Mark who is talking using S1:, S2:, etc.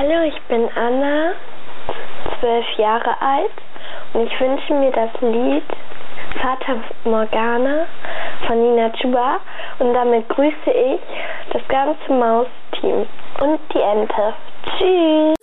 S1: Hallo, ich bin Anna, 12 Jahre alt und ich wünsche mir das Lied Fata Morgana von Nina Chuba und damit grüße ich das ganze Maus-Team und die Ente. Tschüss!